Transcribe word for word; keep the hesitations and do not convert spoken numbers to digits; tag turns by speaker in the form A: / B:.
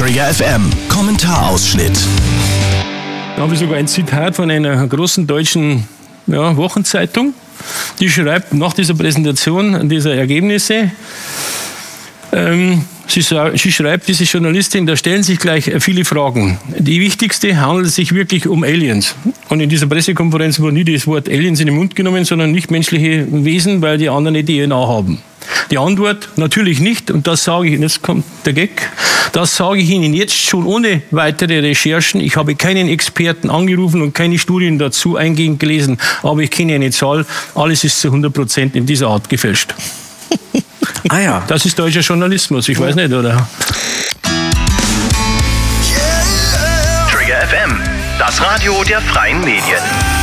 A: Trigger F M, Kommentarausschnitt.
B: Da habe ich sogar ein Zitat von einer großen deutschen ja, Wochenzeitung, die schreibt nach dieser Präsentation dieser Ergebnisse, ähm, sie, sie schreibt, diese Journalistin, da stellen sich gleich viele Fragen. Die wichtigste, handelt es sich wirklich um Aliens? Und in dieser Pressekonferenz wurde nie das Wort Aliens in den Mund genommen, sondern nichtmenschliche Wesen, weil die anderen eine D N A haben. Die Antwort, natürlich nicht, und das sage ich Ihnen, jetzt kommt der Gag, das sage ich Ihnen jetzt schon ohne weitere Recherchen. Ich habe keinen Experten angerufen und keine Studien dazu eingehend gelesen, aber ich kenne eine Zahl, alles ist zu hundert Prozent in dieser Art gefälscht.
C: Ah ja.
B: Das ist deutscher Journalismus, ich weiß nicht, oder?
A: Trigger F M, das Radio der freien Medien.